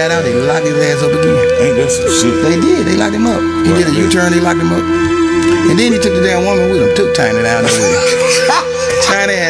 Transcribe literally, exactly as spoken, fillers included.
got out, they locked his ass up again. Ain't that some shit? They did. They locked him up. He Right, did a yeah. U-turn. They locked him up. And then he took the damn woman with him. Took Tiny down there with him. Tiny had